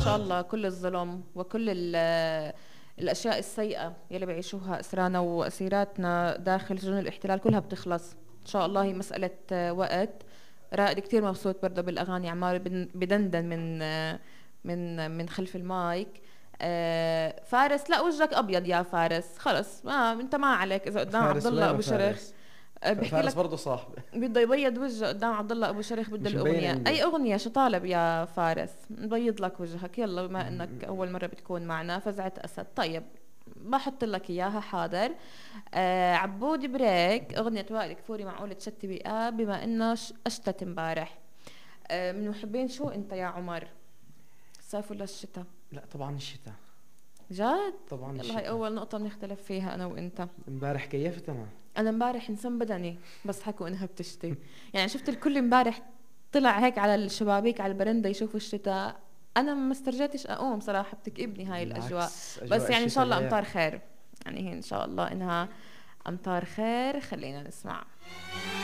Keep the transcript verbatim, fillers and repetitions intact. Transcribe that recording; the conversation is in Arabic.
شاء الله كل الظلم وكل ال- الأشياء السيئة يلي بيعيشوها أسرانا وأسيراتنا داخل سجون الاحتلال كلها بتخلص إن شاء الله. هي مسألة آه، وقت. رائد كتير مبسوط برضه بالأغاني، عمار بن- بدندن من آه، من من خلف المايك. آه، فارس، لا وجهك أبيض يا فارس، خلص ما أنت ما عليك إذا قدام عبد فارس الله وينه أبو شريخ. فارس؟ آه، ف- بيحكي فارس لك برضه صاحبي. بده يبيض وجهه قدام عبد الله ابو شريخ، بده مش مبين الاغنيه. عنده. اي اغنيه شو طالب يا فارس؟ نبيض لك وجهك يلا، بما انك اول مره بتكون معنا. فزعه اسد، طيب بحط لك اياها حاضر. آه عبود بريك، اغنيه وائل كفوري معقول تشتي بيئة بما انه ش- اشتت امبارح. آه من محبين شو انت يا عمر، الصيف ولا الشتاء؟ لا طبعا الشتاء. جد؟ طبعا يلا هاي الشتاء. اول نقطه بنختلف فيها انا وانت. امبارح كيفت انا. انا امبارح انسان بدني بس حكوا انها بتشتي. يعني شفت الكل امبارح طلع هيك على الشبابيك على البرندة يشوفوا الشتاء. انا ما استرجعتش اقوم صراحة، بتكئبني هاي الاجواء. بالعكس اجواء بس يعني ان شاء الشتاء الله غير. امطار خير، يعني هي ان شاء الله انها امطار خير. خلينا نسمع.